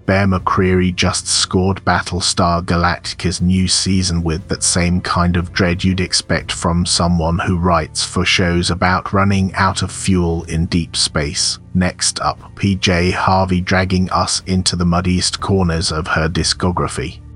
Bear McCreary just scored Battlestar Galactica's new season with that same kind of dread you'd expect from someone who writes for shows about running out of fuel in deep space. Next up, PJ Harvey dragging us into the muddiest corners of her discography.